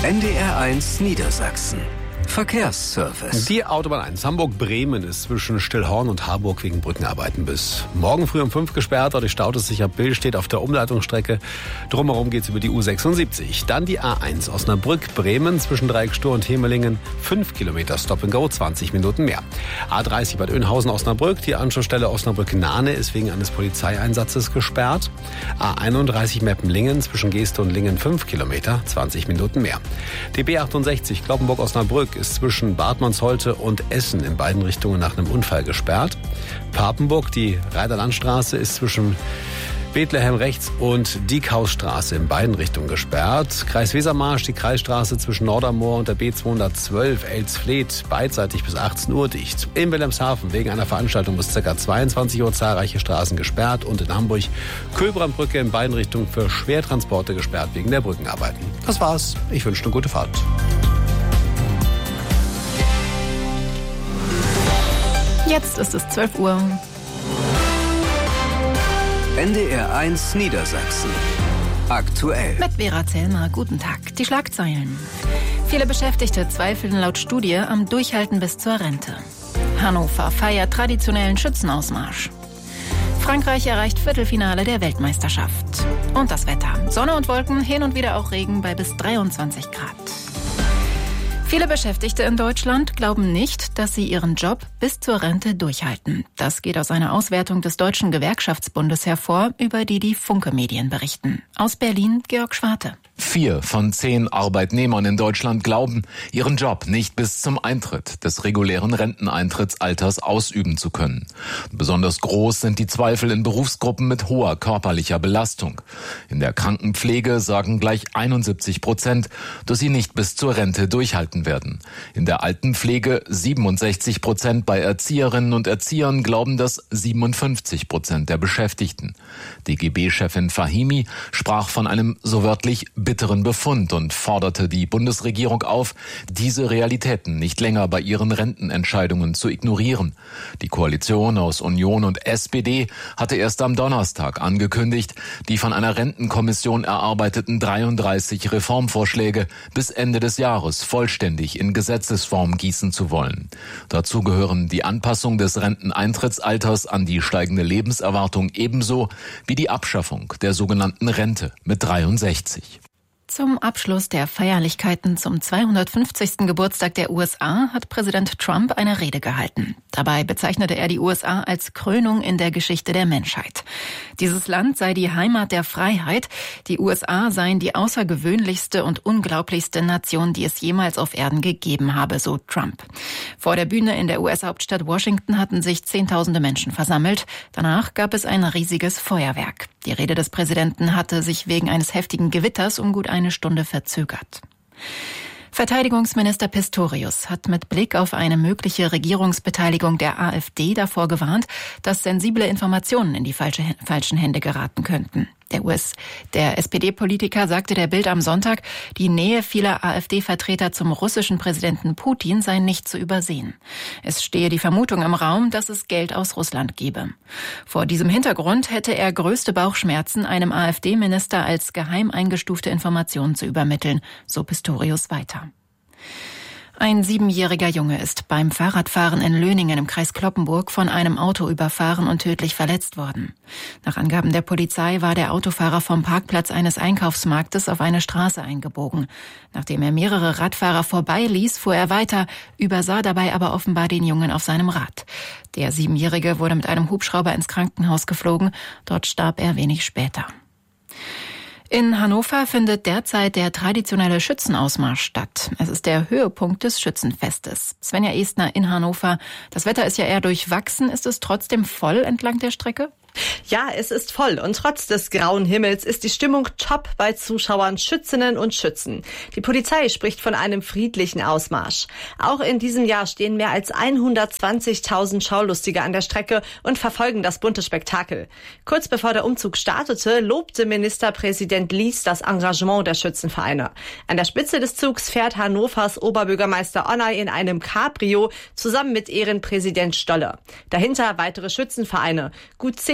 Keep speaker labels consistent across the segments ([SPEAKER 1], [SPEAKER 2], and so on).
[SPEAKER 1] NDR1 Niedersachsen. Verkehrsservice.
[SPEAKER 2] Die Autobahn 1 Hamburg-Bremen ist zwischen Stillhorn und Harburg wegen Brückenarbeiten bis morgen früh um 5 gesperrt. Dort staut es sich ab Bill, steht auf der Umleitungsstrecke. Drumherum geht es über die U76. Dann die A1 Osnabrück-Bremen zwischen Dreieckstor und Hemelingen. 5 Kilometer Stop and Go, 20 Minuten mehr. A30 Bad Oeynhausen-Osnabrück. Die Anschlussstelle Osnabrück-Nahne ist wegen eines Polizeieinsatzes gesperrt. A31 Meppenlingen zwischen Geeste und Lingen. 5 Kilometer, 20 Minuten mehr. Die B68 Cloppenburg-Osnabrück ist zwischen Bad Monsholte und Essen in beiden Richtungen nach einem Unfall gesperrt. Papenburg, die Reiterlandstraße, ist zwischen Bethlehem rechts und Diekhausstraße in beiden Richtungen gesperrt. Kreis Wesermarsch, die Kreisstraße zwischen Nordermoor und der B212 Elsfleth beidseitig bis 18 Uhr dicht. In Wilhelmshaven wegen einer Veranstaltung bis ca. 22 Uhr zahlreiche Straßen gesperrt und in Hamburg Köhlbrandbrücke in beiden Richtungen für Schwertransporte gesperrt wegen der Brückenarbeiten. Das war's. Ich wünsche eine gute Fahrt.
[SPEAKER 3] Jetzt ist es 12 Uhr.
[SPEAKER 1] NDR1 Niedersachsen. Aktuell.
[SPEAKER 3] Mit Vera Zellmer, guten Tag. Die Schlagzeilen. Viele Beschäftigte zweifeln laut Studie am Durchhalten bis zur Rente. Hannover feiert traditionellen Schützenausmarsch. Frankreich erreicht Viertelfinale der Weltmeisterschaft. Und das Wetter. Sonne und Wolken, hin und wieder auch Regen bei bis 23 Grad. Viele Beschäftigte in Deutschland glauben nicht, dass sie ihren Job bis zur Rente durchhalten. Das geht aus einer Auswertung des Deutschen Gewerkschaftsbundes hervor, über die Funke-Medien berichten. Aus Berlin, Georg Schwarte.
[SPEAKER 4] 4 von 10 Arbeitnehmern in Deutschland glauben, ihren Job nicht bis zum Eintritt des regulären Renteneintrittsalters ausüben zu können. Besonders groß sind die Zweifel in Berufsgruppen mit hoher körperlicher Belastung. In der Krankenpflege sagen gleich 71%, dass sie nicht bis zur Rente durchhalten werden. In der Altenpflege 67%, bei Erzieherinnen und Erziehern glauben das 57% der Beschäftigten. DGB-Chefin Fahimi sprach von einem so wörtlich bitteren Befund und forderte die Bundesregierung auf, diese Realitäten nicht länger bei ihren Rentenentscheidungen zu ignorieren. Die Koalition aus Union und SPD hatte erst am Donnerstag angekündigt, die von einer Rentenkommission erarbeiteten 33 Reformvorschläge bis Ende des Jahres vollständig in Gesetzesform gießen zu wollen. Dazu gehören die Anpassung des Renteneintrittsalters an die steigende Lebenserwartung ebenso wie die Abschaffung der sogenannten Rente mit 63.
[SPEAKER 3] Zum Abschluss der Feierlichkeiten zum 250. Geburtstag der USA hat Präsident Trump eine Rede gehalten. Dabei bezeichnete er die USA als Krönung in der Geschichte der Menschheit. Dieses Land sei die Heimat der Freiheit. Die USA seien die außergewöhnlichste und unglaublichste Nation, die es jemals auf Erden gegeben habe, so Trump. Vor der Bühne in der US-Hauptstadt Washington hatten sich Zehntausende Menschen versammelt. Danach gab es ein riesiges Feuerwerk. Die Rede des Präsidenten hatte sich wegen eines heftigen Gewitters um gut eine Stunde verzögert. Verteidigungsminister Pistorius hat mit Blick auf eine mögliche Regierungsbeteiligung der AfD davor gewarnt, dass sensible Informationen in die falschen Hände geraten könnten. Der SPD-Politiker sagte der Bild am Sonntag, die Nähe vieler AfD-Vertreter zum russischen Präsidenten Putin sei nicht zu übersehen. Es stehe die Vermutung im Raum, dass es Geld aus Russland gebe. Vor diesem Hintergrund hätte er größte Bauchschmerzen, einem AfD-Minister als geheim eingestufte Informationen zu übermitteln, so Pistorius weiter. Ein 7-jähriger Junge ist beim Fahrradfahren in Löningen im Kreis Cloppenburg von einem Auto überfahren und tödlich verletzt worden. Nach Angaben der Polizei war der Autofahrer vom Parkplatz eines Einkaufsmarktes auf eine Straße eingebogen. Nachdem er mehrere Radfahrer vorbeiließ, fuhr er weiter, übersah dabei aber offenbar den Jungen auf seinem Rad. Der 7-Jährige wurde mit einem Hubschrauber ins Krankenhaus geflogen. Dort starb er wenig später. In Hannover findet derzeit der traditionelle Schützenausmarsch statt. Es ist der Höhepunkt des Schützenfestes. Svenja Estner in Hannover. Das Wetter ist ja eher durchwachsen. Ist es trotzdem voll entlang der Strecke?
[SPEAKER 5] Ja, es ist voll und trotz des grauen Himmels ist die Stimmung top bei Zuschauern, Schützinnen und Schützen. Die Polizei spricht von einem friedlichen Ausmarsch. Auch in diesem Jahr stehen mehr als 120.000 Schaulustige an der Strecke und verfolgen das bunte Spektakel. Kurz bevor der Umzug startete, lobte Ministerpräsident Lies das Engagement der Schützenvereine. An der Spitze des Zugs fährt Hannovers Oberbürgermeister Onay in einem Cabrio zusammen mit Ehrenpräsident Stolle. Dahinter weitere Schützenvereine. Gut 10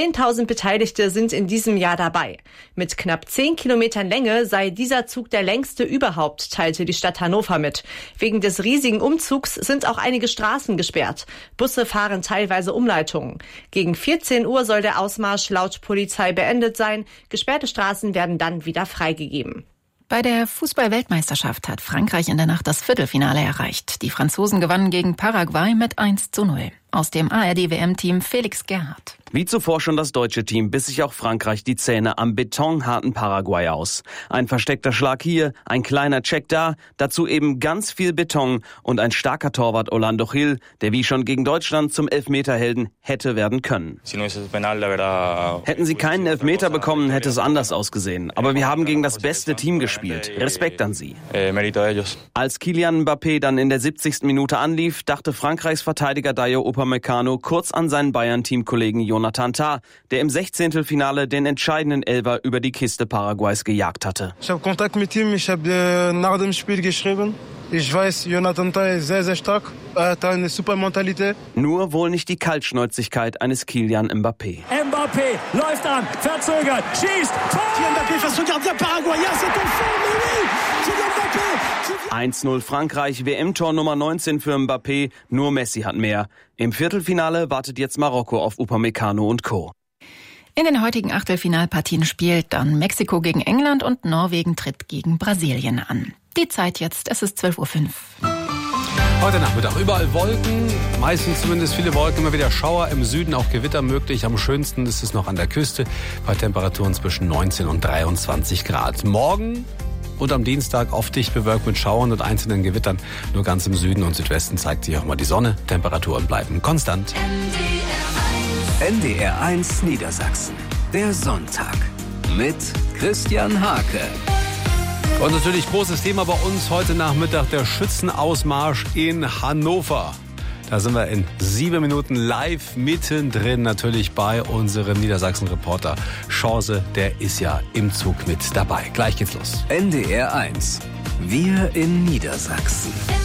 [SPEAKER 5] 10.000 Beteiligte sind in diesem Jahr dabei. Mit knapp 10 Kilometern Länge sei dieser Zug der längste überhaupt, teilte die Stadt Hannover mit. Wegen des riesigen Umzugs sind auch einige Straßen gesperrt. Busse fahren teilweise Umleitungen. Gegen 14 Uhr soll der Ausmarsch laut Polizei beendet sein. Gesperrte Straßen werden dann wieder freigegeben.
[SPEAKER 3] Bei der Fußball-Weltmeisterschaft hat Frankreich in der Nacht das Viertelfinale erreicht. Die Franzosen gewannen gegen Paraguay mit 1:0. Aus dem ARD-WM-Team Felix Gerhardt.
[SPEAKER 6] Wie zuvor schon das deutsche Team biss sich auch Frankreich die Zähne am betonharten Paraguay aus. Ein versteckter Schlag hier, ein kleiner Check da, dazu eben ganz viel Beton und ein starker Torwart Orlando Gil, der wie schon gegen Deutschland zum Elfmeterhelden hätte werden können. Hätten sie keinen Elfmeter bekommen, hätte es anders ausgesehen. Aber wir haben gegen das beste Team gespielt. Respekt an sie. Als Kylian Mbappé dann in der 70. Minute anlief, dachte Frankreichs Verteidiger Dayo Upamecano kurz an seinen Bayern-Teamkollegen Jonathan Tah, der im 16. Finale den entscheidenden Elfer über die Kiste Paraguays gejagt hatte.
[SPEAKER 7] Ich habe Kontakt mit ihm, ich habe nach dem Spiel geschrieben. Ich weiß, Jonathan Tah ist sehr, sehr stark. Er hat eine super Mentalität.
[SPEAKER 6] Nur wohl nicht die Kaltschnäuzigkeit eines Kylian Mbappé.
[SPEAKER 8] Mbappé läuft an, verzögert, schießt, Tor! Mbappé face au gardien paraguayen, c'est au fond, mais oui! Kylian Mbappé!
[SPEAKER 6] 1:0 Frankreich, WM-Tor Nummer 19 für Mbappé, nur Messi hat mehr. Im Viertelfinale wartet jetzt Marokko auf Upamecano und Co.
[SPEAKER 3] In den heutigen Achtelfinalpartien spielt dann Mexiko gegen England und Norwegen tritt gegen Brasilien an. Die Zeit jetzt, es ist 12:05 Uhr.
[SPEAKER 2] Heute Nachmittag überall Wolken, meistens zumindest viele Wolken, immer wieder Schauer, im Süden auch Gewitter möglich. Am schönsten ist es noch an der Küste bei Temperaturen zwischen 19 und 23 Grad. Morgen und am Dienstag oft dicht bewölkt mit Schauern und einzelnen Gewittern. Nur ganz im Süden und Südwesten zeigt sich auch mal die Sonne. Temperaturen bleiben konstant.
[SPEAKER 1] NDR1 Niedersachsen. Der Sonntag mit Christian Hake.
[SPEAKER 2] Und natürlich großes Thema bei uns heute Nachmittag, der Schützenausmarsch in Hannover. Da sind wir in 7 Minuten live mittendrin, natürlich bei unserem Niedersachsen-Reporter. Chance, der ist ja im Zug mit dabei. Gleich geht's los.
[SPEAKER 1] NDR1. Wir in Niedersachsen.